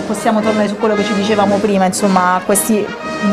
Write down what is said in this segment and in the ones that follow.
possiamo tornare su quello che ci dicevamo prima, insomma, questo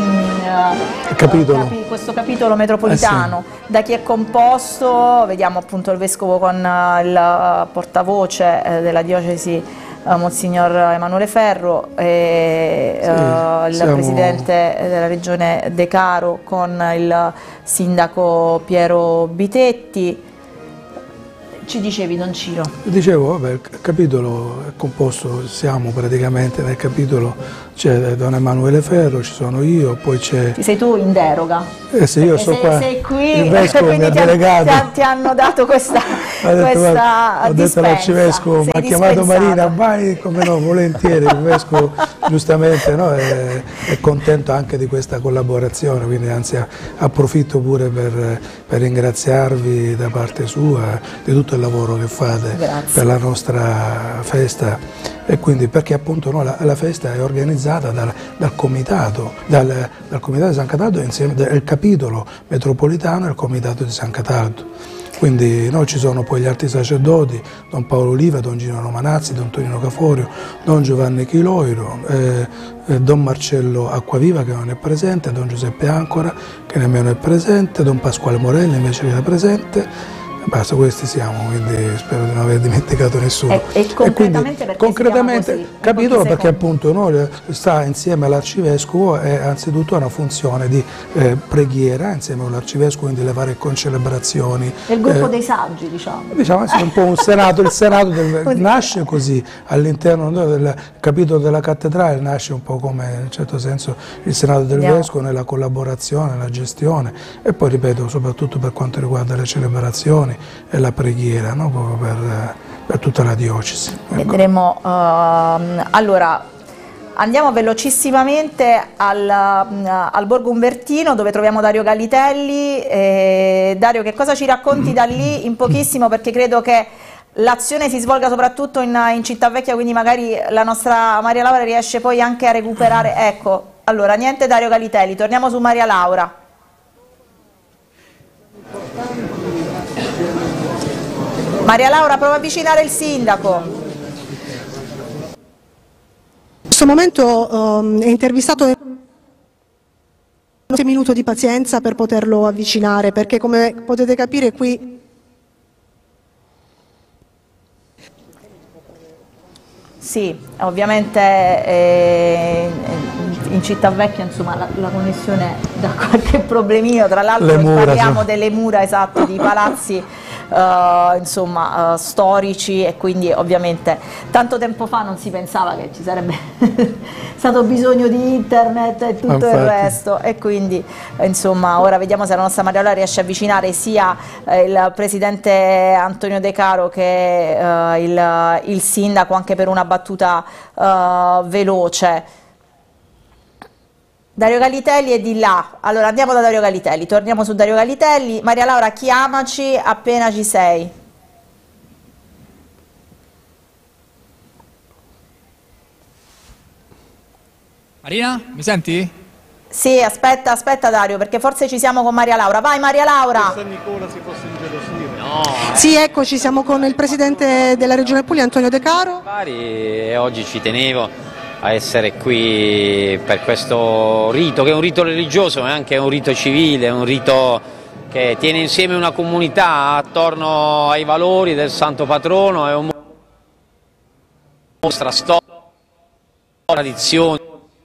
capitolo metropolitano, da chi è composto? Vediamo appunto il Vescovo con il portavoce della diocesi, Monsignor Emanuele Ferro, e il Presidente della Regione De Caro con il Sindaco Piero Bitetti. Ci dicevi, Don Ciro? Dicevo, vabbè, il capitolo è composto, siamo praticamente nel capitolo, c'è Don Emanuele Ferro, ci sono io, poi c'è... Ci sei tu in deroga? Sì, io sto qua, sei qui, il Vescovo mi ha delegato. Ti hanno dato questa Ho detto all'Arcivescovo, mi ha chiamato Marina, vai, come no, volentieri, il Vescovo giustamente no, è contento anche di questa collaborazione, quindi anzi approfitto pure per ringraziarvi da parte sua di tutto il lavoro che fate. Grazie. Per la nostra festa, e quindi perché appunto no, la festa è organizzata dal comitato di San Cataldo, insieme al capitolo metropolitano e al comitato di San Cataldo. Quindi no, ci sono poi gli altri sacerdoti, Don Paolo Oliva, Don Gino Romanazzi, Don Tonino Caforio, Don Giovanni Chiloiro, Don Marcello Acquaviva che non è presente, Don Giuseppe Ancora che nemmeno è presente, Don Pasquale Morelli invece che era presente. Basta, questi siamo, quindi spero di non aver dimenticato nessuno. E concretamente perché concretamente capitolo perché appunto no, sta insieme all'Arcivescovo e anzitutto ha una funzione di preghiera insieme all'Arcivescovo, quindi le varie concelebrazioni. È il gruppo dei saggi, diciamo. Diciamo è un po' un senato, il senato nasce così all'interno del capitolo della cattedrale, nasce un po' come in un certo senso il senato del Vescovo nella collaborazione, nella gestione e poi ripeto soprattutto per quanto riguarda le celebrazioni e la preghiera, no? Proprio per tutta la diocesi. Ecco. Vedremo, allora andiamo velocissimamente al Borgo Umbertino dove troviamo Dario Gallitelli. Dario, che cosa ci racconti da lì in pochissimo, perché credo che l'azione si svolga soprattutto in Cittavecchia, quindi magari la nostra Maria Laura riesce poi anche a recuperare. Ecco, allora niente Dario Gallitelli, torniamo su Maria Laura. Maria Laura, prova a avvicinare il sindaco. In questo momento è intervistato, un minuto di pazienza per poterlo avvicinare, perché come potete capire qui... Sì, ovviamente in Cittavecchia insomma la connessione dà qualche problemino, tra l'altro parliamo delle mura esatte di palazzi insomma storici, e quindi ovviamente tanto tempo fa non si pensava che ci sarebbe stato bisogno di internet e tutto il resto, e quindi insomma ora vediamo se la nostra Maria Laura riesce a avvicinare sia il presidente Antonio De Caro che il sindaco, anche per una battuta veloce. Dario Gallitelli è di là, allora andiamo da Dario Gallitelli, torniamo su Dario Gallitelli. Maria Laura, chiamaci appena ci sei. Marina, mi senti? Sì, aspetta Dario, perché forse ci siamo con Maria Laura. Vai Maria Laura! San Nicola si fosse ingelosire. No. Sì, eccoci, siamo con il presidente della Regione Puglia, Antonio De Caro. E oggi ci tenevo a essere qui per questo rito, che è un rito religioso ma è anche un rito civile, è un rito che tiene insieme una comunità attorno ai valori del santo patrono, è un nostra storia, tradizioni.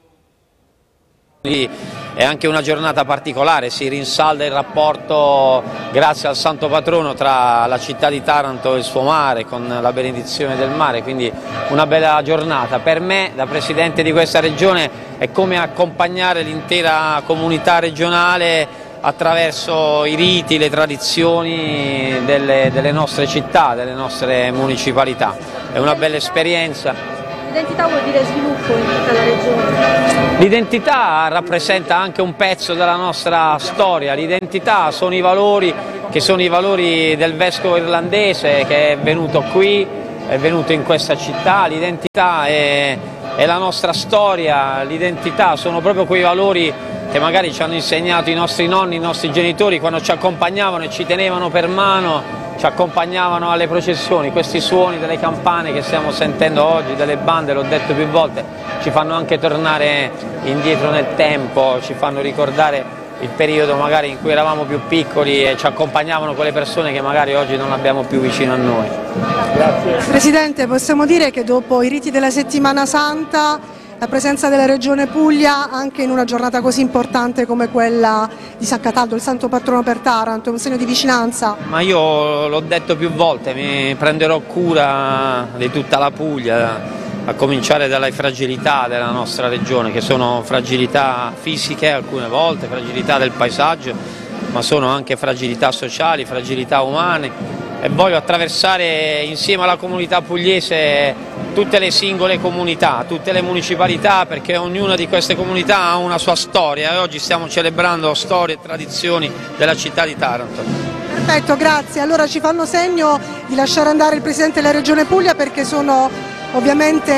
È anche una giornata particolare, si rinsalda il rapporto grazie al santo patrono tra la città di Taranto e il suo mare, con la benedizione del mare, quindi una bella giornata. Per me, da presidente di questa regione, è come accompagnare l'intera comunità regionale attraverso i riti, le tradizioni delle nostre città, delle nostre municipalità. È una bella esperienza. L'identità vuol dire sviluppo in tutta la regione. L'identità rappresenta anche un pezzo della nostra storia, l'identità sono i valori che sono i valori del vescovo irlandese che è venuto qui, è venuto in questa città, l'identità è la nostra storia, l'identità sono proprio quei valori che magari ci hanno insegnato i nostri nonni, i nostri genitori quando ci accompagnavano e ci tenevano per mano, ci accompagnavano alle processioni. Questi suoni delle campane che stiamo sentendo oggi, delle bande, l'ho detto più volte, ci fanno anche tornare indietro nel tempo, ci fanno ricordare il periodo magari in cui eravamo più piccoli e ci accompagnavano quelle persone che magari oggi non abbiamo più vicino a noi. Grazie. Presidente, possiamo dire che dopo i riti della Settimana Santa la presenza della Regione Puglia anche in una giornata così importante come quella di San Cataldo, il santo patrono per Taranto, è un segno di vicinanza? Ma io l'ho detto più volte, mi prenderò cura di tutta la Puglia, a cominciare dalle fragilità della nostra regione, che sono fragilità fisiche alcune volte, fragilità del paesaggio, ma sono anche fragilità sociali, fragilità umane, e voglio attraversare insieme alla comunità pugliese tutte le singole comunità, tutte le municipalità, perché ognuna di queste comunità ha una sua storia e oggi stiamo celebrando storie e tradizioni della città di Taranto. Perfetto, grazie. Allora ci fanno segno di lasciare andare il Presidente della Regione Puglia perché sono ovviamente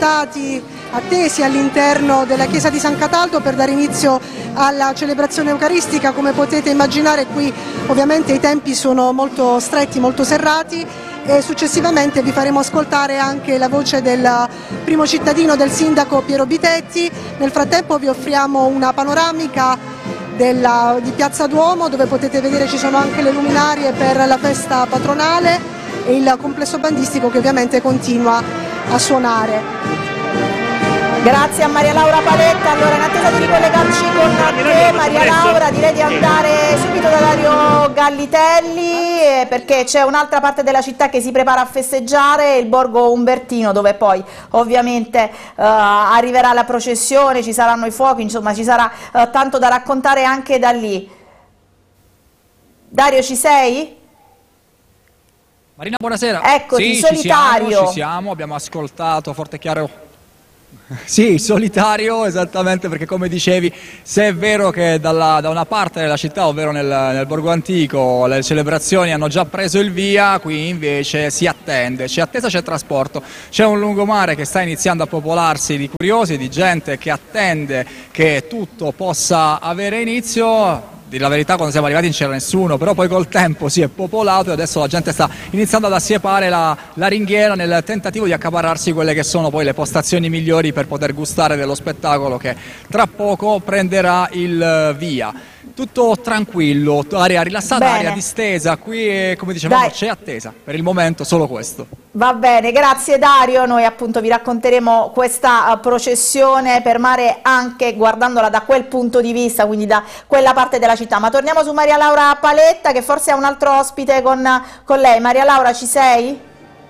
attesi all'interno della chiesa di San Cataldo per dare inizio alla celebrazione eucaristica. Come potete immaginare qui ovviamente i tempi sono molto stretti, molto serrati, e successivamente vi faremo ascoltare anche la voce del primo cittadino, del sindaco Piero Bitetti. Nel frattempo vi offriamo una panoramica di Piazza Duomo, dove potete vedere ci sono anche le luminarie per la festa patronale e il complesso bandistico che ovviamente continua a suonare. Grazie a Maria Laura Paletta. Allora, in attesa di ricollegarci con te, Maria Laura, direi di andare subito da Dario Gallitelli, perché c'è un'altra parte della città che si prepara a festeggiare, il Borgo Umbertino, dove poi ovviamente arriverà la processione, ci saranno i fuochi, insomma ci sarà tanto da raccontare anche da lì. Dario, ci sei? Marina, buonasera. Eccoti, sì, solitario. Ci siamo, abbiamo ascoltato forte e chiaro. Sì, solitario, esattamente, perché come dicevi, se è vero che da una parte della città, ovvero nel Borgo Antico, le celebrazioni hanno già preso il via, qui invece si attende, c'è attesa, c'è trasporto, c'è un lungomare che sta iniziando a popolarsi di curiosi, di gente che attende che tutto possa avere inizio. La verità, quando siamo arrivati non c'era nessuno, però poi col tempo si è popolato e adesso la gente sta iniziando ad assiepare la ringhiera nel tentativo di accaparrarsi quelle che sono poi le postazioni migliori per poter gustare dello spettacolo che tra poco prenderà il via. Tutto tranquillo, area rilassata, Bene. area distesa, qui come dicevamo c'è attesa, per il momento solo questo. Va bene, grazie Dario, noi appunto vi racconteremo questa processione per mare anche guardandola da quel punto di vista, quindi da quella parte della città. Ma torniamo su Maria Laura Paletta, che forse ha un altro ospite con lei. Maria Laura, ci sei?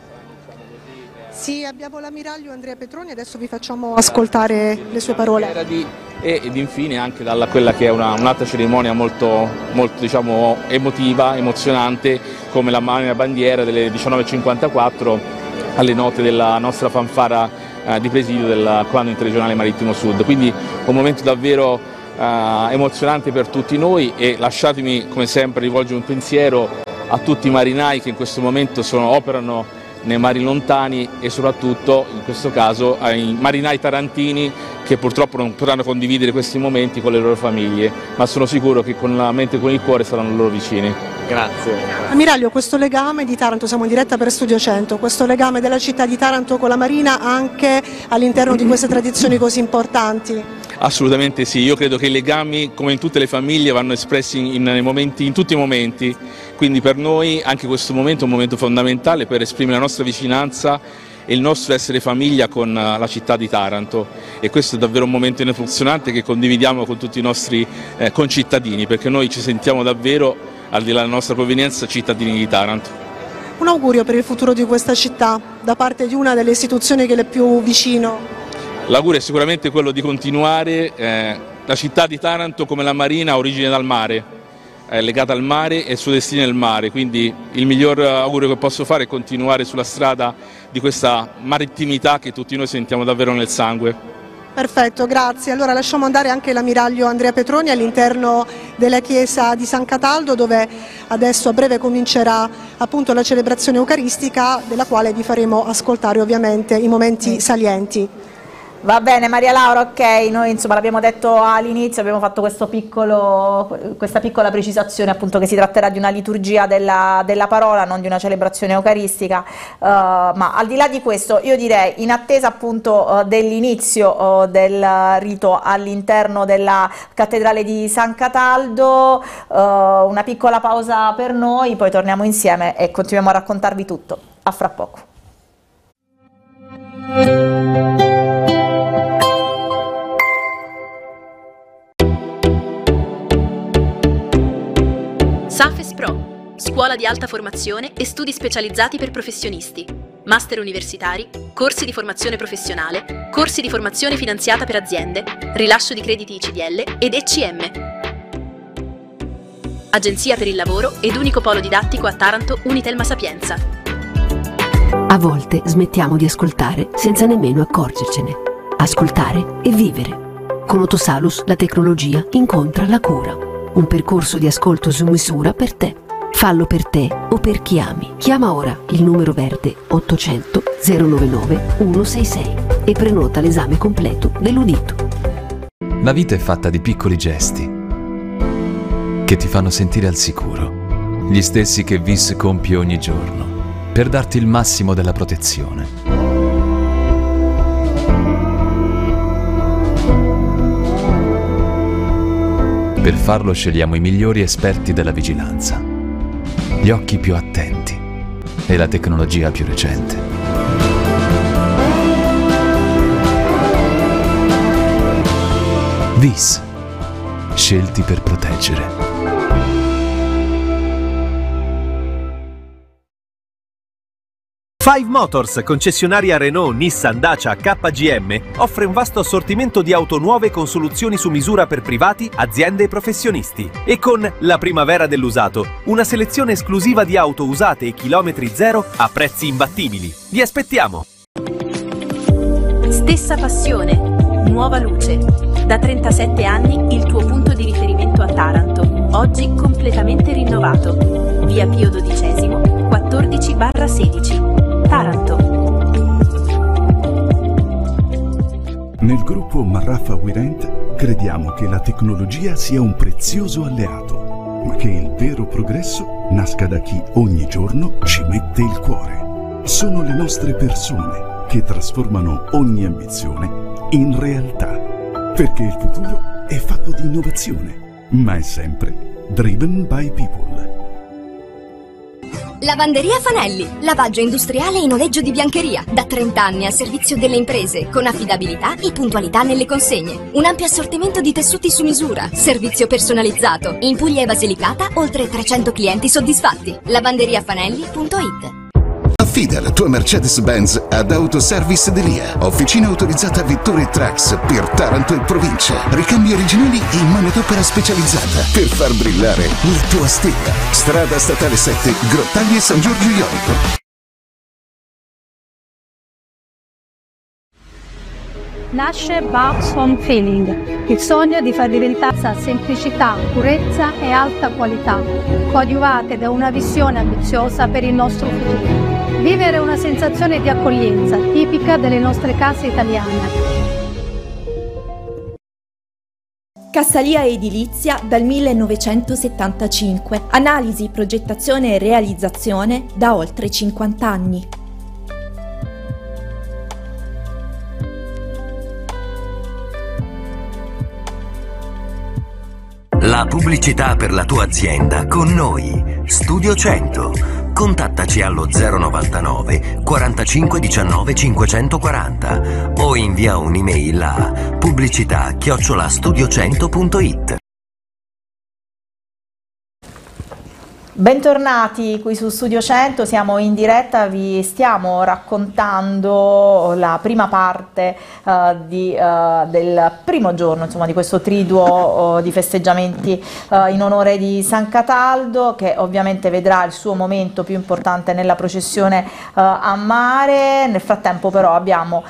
Sì, abbiamo l'ammiraglio Andrea Petroni, adesso vi facciamo ascoltare le sue parole. Ed infine anche dalla quella che è un'altra cerimonia molto diciamo, emotiva, emozionante, come la Marina Bandiera delle 19.54 alle note della nostra fanfara di presidio del Comando Interregionale Marittimo Sud. Quindi un momento davvero emozionante per tutti noi, e lasciatemi come sempre rivolgere un pensiero a tutti i marinai che in questo momento operano nei mari lontani, e soprattutto in questo caso ai marinai tarantini che purtroppo non potranno condividere questi momenti con le loro famiglie, ma sono sicuro che con la mente e con il cuore saranno loro vicini. Grazie. Ammiraglio, questo legame di Taranto, siamo in diretta per Studio 100, questo legame della città di Taranto con la Marina anche all'interno di queste tradizioni così importanti? Assolutamente sì, io credo che i legami, come in tutte le famiglie, vanno espressi in tutti i momenti, quindi per noi anche questo momento è un momento fondamentale per esprimere la nostra vicinanza e il nostro essere famiglia con la città di Taranto, e questo è davvero un momento emozionante che condividiamo con tutti i nostri concittadini, perché noi ci sentiamo davvero, al di là della nostra provenienza, cittadini di Taranto. Un augurio per il futuro di questa città da parte di una delle istituzioni che le è più vicino? L'augurio è sicuramente quello di continuare. La città di Taranto, come la Marina, ha origine dal mare, è legata al mare e il suo destino è il mare, quindi il miglior augurio che posso fare è continuare sulla strada di questa marittimità che tutti noi sentiamo davvero nel sangue. Perfetto, grazie. Allora lasciamo andare anche l'ammiraglio Andrea Petroni all'interno della chiesa di San Cataldo, dove adesso a breve comincerà appunto la celebrazione eucaristica, della quale vi faremo ascoltare ovviamente i momenti salienti. Va bene Maria Laura, ok, noi insomma l'abbiamo detto all'inizio, abbiamo fatto questa piccola precisazione appunto che si tratterà di una liturgia della parola, non di una celebrazione eucaristica, ma al di là di questo io direi, in attesa appunto dell'inizio del rito all'interno della cattedrale di San Cataldo, una piccola pausa per noi, poi torniamo insieme e continuiamo a raccontarvi tutto. A fra poco. Safes Pro, scuola di alta formazione e studi specializzati per professionisti, master universitari, corsi di formazione professionale, corsi di formazione finanziata per aziende, rilascio di crediti CDL ed ECM. Agenzia per il lavoro ed unico polo didattico a Taranto Unitelma Sapienza. A volte smettiamo di ascoltare senza nemmeno accorgercene. Ascoltare e vivere. Con Otosalus la tecnologia incontra la cura. Un percorso di ascolto su misura per te. Fallo per te o per chi ami. Chiama ora il numero verde 800 099 166 e prenota l'esame completo dell'udito. La vita è fatta di piccoli gesti che ti fanno sentire al sicuro, gli stessi che VIS compie ogni giorno per darti il massimo della protezione. Per farlo scegliamo i migliori esperti della vigilanza, gli occhi più attenti e la tecnologia più recente. VIS, scelti per proteggere. Five Motors, concessionaria Renault, Nissan, Dacia, KGM, offre un vasto assortimento di auto nuove con soluzioni su misura per privati, aziende e professionisti. E con la primavera dell'usato, una selezione esclusiva di auto usate e chilometri zero a prezzi imbattibili. Vi aspettiamo! Stessa passione, nuova luce. Da 37 anni il tuo punto di riferimento a Taranto, oggi completamente rinnovato. Via Pio XII, 14/16. Taranto. Nel gruppo Marraffa Wirent crediamo che la tecnologia sia un prezioso alleato, ma che il vero progresso nasca da chi ogni giorno ci mette il cuore. Sono le nostre persone che trasformano ogni ambizione in realtà, perché il futuro è fatto di innovazione, ma è sempre driven by people. Lavanderia Fanelli, lavaggio industriale in noleggio di biancheria, da 30 anni a servizio delle imprese, con affidabilità e puntualità nelle consegne. Un ampio assortimento di tessuti su misura, servizio personalizzato. In Puglia e Basilicata, oltre 300 clienti soddisfatti. lavanderiafanelli.it. Affida la tua Mercedes-Benz ad Autoservice Delia, officina autorizzata Vetture Trax per Taranto e provincia. Ricambi originali e manodopera specializzata per far brillare la tua stella. Strada statale 7, Grottaglie San Giorgio Ionico. Nasce Babs Home Feeling, il sogno di far diventare semplicità, purezza e alta qualità, coadiuvate da una visione ambiziosa per il nostro futuro. Vivere una sensazione di accoglienza tipica delle nostre case italiane. Cassalia Edilizia dal 1975. Analisi, progettazione e realizzazione da oltre 50 anni. La pubblicità per la tua azienda con noi. Studio 100. Contattaci allo 099 45 19 540 o invia un'email a pubblicità@studio100.it. Bentornati qui su Studio 100, siamo in diretta, vi stiamo raccontando la prima parte del primo giorno, insomma, di questo triduo di festeggiamenti in onore di San Cataldo, che ovviamente vedrà il suo momento più importante nella processione a mare. Nel frattempo però abbiamo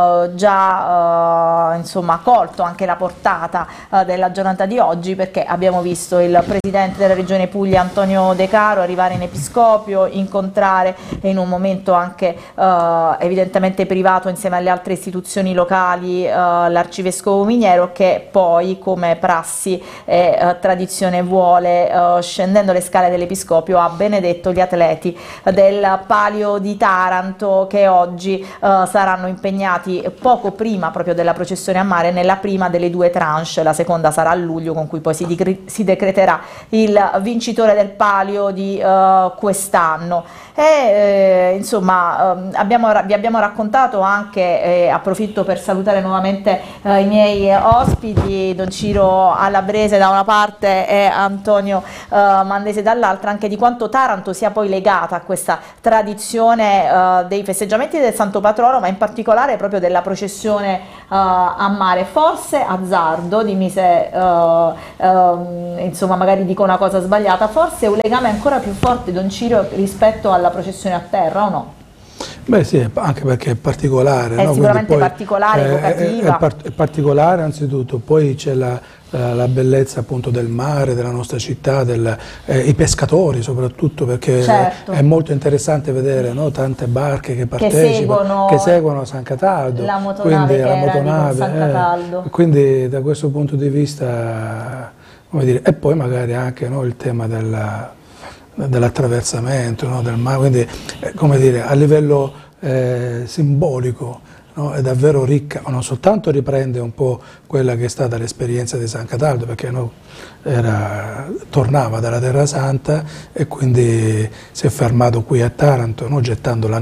già insomma, colto anche la portata della giornata di oggi, perché abbiamo visto il Presidente della Regione Puglia Antonio De De Caro, arrivare in Episcopio, incontrare in un momento anche evidentemente privato insieme alle altre istituzioni locali l'arcivescovo Miniero, che poi, come prassi e tradizione vuole, scendendo le scale dell'Episcopio ha benedetto gli atleti del Palio di Taranto, che oggi saranno impegnati poco prima proprio della processione a mare nella prima delle due tranche. La seconda sarà a luglio, con cui poi si decreterà il vincitore del palio di quest'anno. E insomma vi abbiamo raccontato anche, approfitto per salutare nuovamente i miei ospiti, Don Ciro Allabrese da una parte e Antonio Mandese dall'altra, anche di quanto Taranto sia poi legata a questa tradizione dei festeggiamenti del Santo Patrono, ma in particolare proprio della processione a mare. Forse, azzardo, dimmi se insomma magari dico una cosa sbagliata, forse è un legame ancora più forte, Don Ciro, rispetto alla processione a terra, o no? Beh sì, anche perché è particolare. È no? sicuramente poi, particolare, evocativa. È particolare anzitutto, poi c'è la bellezza appunto del mare, della nostra città, i pescatori soprattutto, perché certo, è molto interessante vedere, no? Tante barche che partecipano, che seguono San Cataldo, la motonave, quindi, che era di San Cataldo. Quindi da questo punto di vista, come dire, e poi magari anche, no, il tema dell'attraversamento, no, del mare, quindi come dire, a livello simbolico, no, è davvero ricca, non soltanto riprende un po' quella che è stata l'esperienza di San Cataldo, perché no, tornava dalla Terra Santa e quindi si è fermato qui a Taranto, no, gettando la